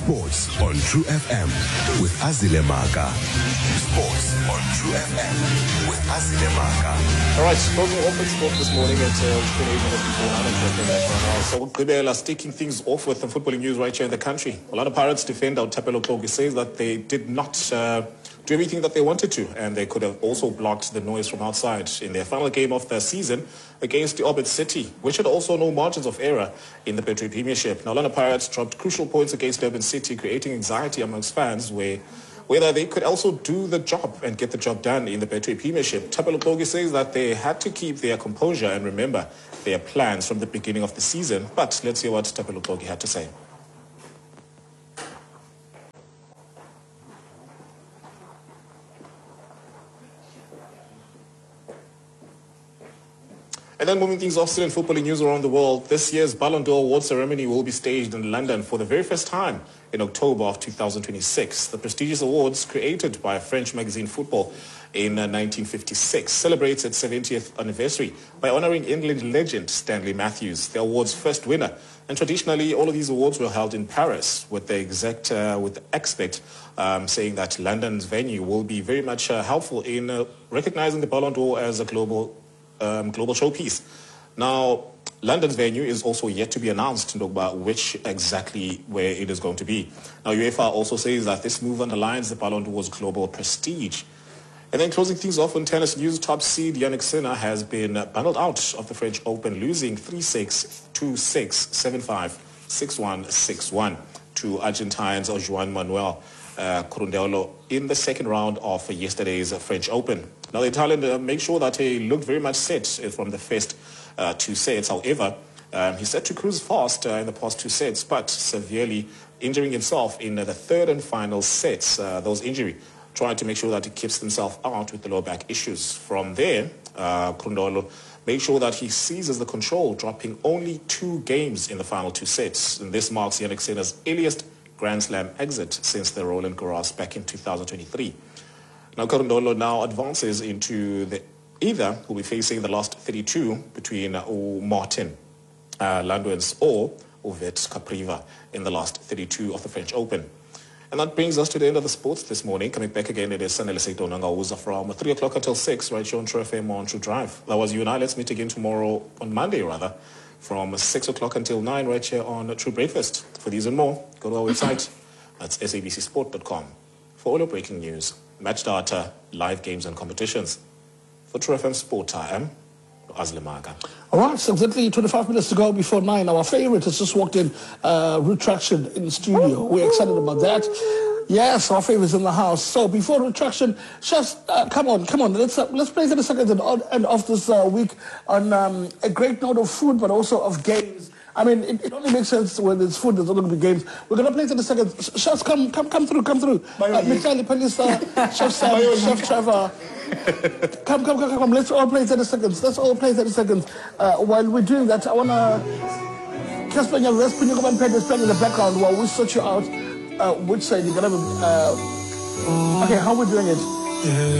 Sports on True FM with Azile Maka. Sports on True FM with Azile Maka. All right, closing off with sport this morning at 28 minutes before 9 o'clock. So Gqibela sticking things off with the footballing news right here in the country. Orlando Pirates defender Thapelo Hloki says that they did not do everything that they wanted to, and they could have also blocked the noise from outside in their final game of the season against the Orbit City, which had also no margins of error in the Betway Premiership. Now, Orlando Pirates dropped crucial points against Durban City, creating anxiety amongst fans whether they could also do the job and get the job done in the Betway Premiership. Thapelo Hloki says that they had to keep their composure and remember their plans from the beginning of the season. But let's hear what Thapelo Hloki had to say. And then moving things off, still in footballing news around the world, this year's Ballon d'Or award ceremony will be staged in London for the very first time in October of 2026. The prestigious awards, created by French magazine Football in 1956, celebrates its 70th anniversary by honoring England legend Stanley Matthews, the award's first winner. And traditionally, all of these awards were held in Paris, with the expert saying that London's venue will be very much helpful in recognizing the Ballon d'Or as a global showpiece. Now, London's venue is also yet to be announced about which exactly where it is going to be. Now, UEFA also says that this move underlines the Ballon d'Or's global prestige. And then closing things off on tennis news, top seed Jannik Sinner has been bundled out of the French Open, losing 3-6, 2-6, 7-5, 6-1, 6-1 to Argentines Juan Manuel Corundolo in the second round of yesterday's French Open. Now, the Italian made sure that he looked very much set from the first two sets. However, he set to cruise fast in the past two sets, but severely injuring himself in the third and final sets. Those injury, trying to make sure that he keeps himself out with the lower back issues. From there, Corundolo made sure that he seizes the control, dropping only 2 games in the final 2 sets. And this marks Jannik Sinner's earliest Grand Slam exit since the Roland Garros back in 2023. Now, Corundolo now advances into either will be facing the last 32 between Martin Landuens or Ovet Capriva in the last 32 of the French Open. And that brings us to the end of the sports this morning. Coming back again, it is Sanele Seito from 3 o'clock until 6, right here on True FM on True Drive. That was you and I. Let's meet again tomorrow, on Monday rather, from 6 o'clock until 9, right here on True Breakfast. For these and more, go to our website. That's sabcsport.com for all your breaking news, match data, live games and competitions. For True FM Sport, I am Azile Maka. All right, so exactly 25 minutes to go before 9. Our favorite has just walked in, Retraction in the studio. We're excited about that. Yes, our favorite's in the house. So before Retraction, just come on. Let's play 30 seconds and off this week on a great note of food, but also of games. I mean, it only makes sense when it's food, there's not going to be games. We're going to play 30 seconds. Chefs, come through. Mikhail Palisa, Chef Sam, Chef Trevor. Come. Let's all play 30 seconds. While we're doing that, I want to... Casper, let's put your command pen in the background while we sort you out which side you're going to... Okay, how are we doing it?